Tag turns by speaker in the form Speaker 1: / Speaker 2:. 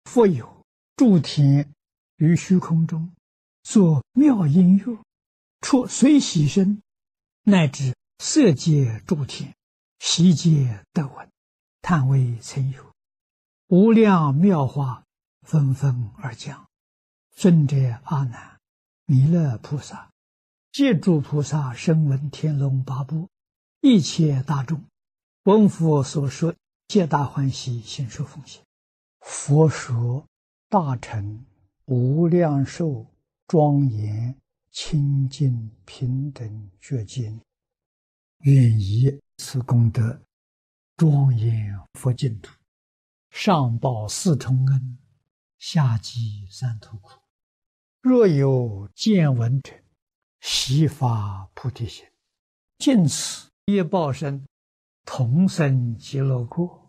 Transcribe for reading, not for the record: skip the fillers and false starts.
Speaker 1: 复有诸天于虚空中，作妙音乐，出随喜声，乃至色界诸天，悉皆得闻，叹为曾有。无量妙话纷纷而讲。尊者阿难，弥勒菩萨，借诸菩萨声闻天龙八部一切大众，闻佛所说，皆大欢喜，信受奉行。佛说大乘无量寿庄严清净平等觉经，愿以此功德庄严佛净土，上报四重恩，下济三途苦。若有见闻者，悉发菩提心，尽此业报身，同生极乐国。